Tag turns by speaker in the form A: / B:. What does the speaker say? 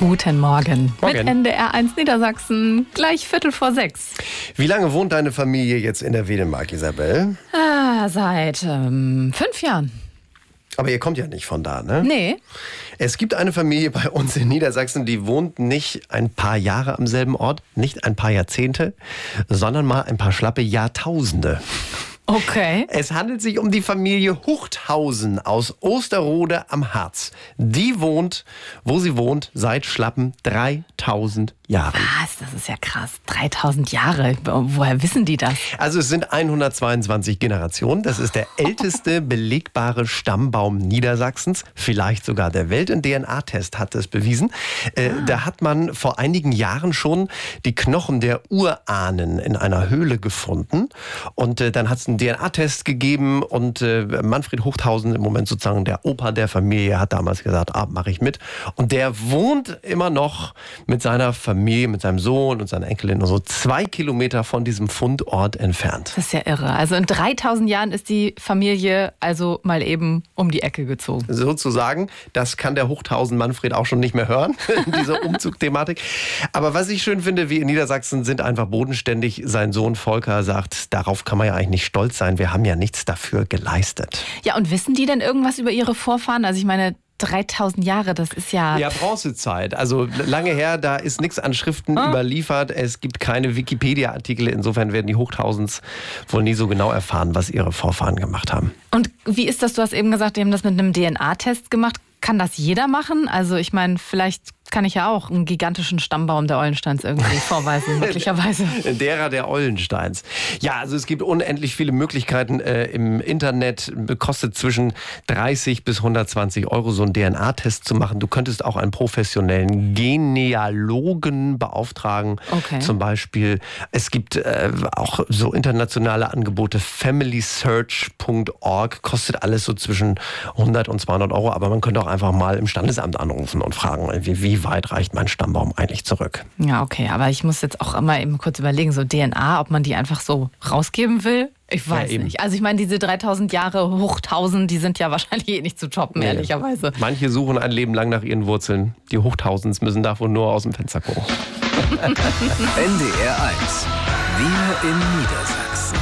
A: Guten Morgen.
B: Morgen.
A: Mit NDR1 Niedersachsen, gleich 5:45.
B: Wie lange wohnt deine Familie jetzt in der Wedemark, Isabel?
A: Seit 5 Jahren.
B: Aber ihr kommt ja nicht von da, ne?
A: Nee.
B: Es gibt eine Familie bei uns in Niedersachsen, die wohnt nicht ein paar Jahre am selben Ort, nicht ein paar Jahrzehnte, sondern mal ein paar schlappe Jahrtausende.
A: Okay.
B: Es handelt sich um die Familie Huchthausen aus Osterode am Harz. Die wohnt, wo sie wohnt, seit schlappen 3000 Jahren.
A: Was? Das ist ja krass. 3000 Jahre. Woher wissen die das?
B: Also es sind 122 Generationen. Das ist der älteste belegbare Stammbaum Niedersachsens, vielleicht sogar der Welt. Ein DNA-Test hat es bewiesen. Da hat man vor einigen Jahren schon die Knochen der Urahnen in einer Höhle gefunden. Und dann hat es einen DNA-Test gegeben und Manfred Huchthausen, im Moment sozusagen der Opa der Familie, hat damals gesagt, mache ich mit. Und der wohnt immer noch mit seiner Familie, mit seinem Sohn und seiner Enkelin nur so 2 Kilometer von diesem Fundort entfernt.
A: Das ist ja irre. Also in 3000 Jahren ist die Familie also mal eben um die Ecke gezogen.
B: Sozusagen, das kann der Huchthausen Manfred auch schon nicht mehr hören, diese Umzugthematik. Aber was ich schön finde, wir in Niedersachsen sind einfach bodenständig. Sein Sohn Volker sagt, darauf kann man ja eigentlich nicht stolz sein. Wir haben ja nichts dafür geleistet.
A: Ja, und wissen die denn irgendwas über ihre Vorfahren? Also ich meine, 3000 Jahre, das ist ja...
B: Ja, Bronzezeit. Also lange her, da ist nichts an Schriften überliefert. Es gibt keine Wikipedia-Artikel. Insofern werden die Huchthausens wohl nie so genau erfahren, was ihre Vorfahren gemacht haben.
A: Und wie ist das? Du hast eben gesagt, die haben das mit einem DNA-Test gemacht. Kann das jeder machen? Also ich meine, vielleicht kann ich ja auch einen gigantischen Stammbaum der Eulensteins irgendwie vorweisen, möglicherweise.
B: Derer der Eulensteins. Ja, also es gibt unendlich viele Möglichkeiten im Internet. Kostet zwischen 30 bis 120 Euro, so einen DNA-Test zu machen. Du könntest auch einen professionellen Genealogen beauftragen.
A: Okay.
B: Zum Beispiel. Es gibt auch so internationale Angebote. FamilySearch.org kostet alles so zwischen 100 und 200 Euro. Aber man könnte auch einfach mal im Standesamt anrufen und fragen, wie weit reicht mein Stammbaum eigentlich zurück?
A: Ja, okay, aber ich muss jetzt auch immer eben kurz überlegen, so DNA, ob man die einfach so rausgeben will. Ich weiß nicht. Also ich meine, diese 3000 Jahre Huchthausen, die sind ja wahrscheinlich eh nicht zu toppen, ehrlicherweise.
B: Manche suchen ein Leben lang nach ihren Wurzeln. Die Huchthausens müssen davon nur aus dem Fenster gucken.
C: NDR1. Wir in Niedersachsen.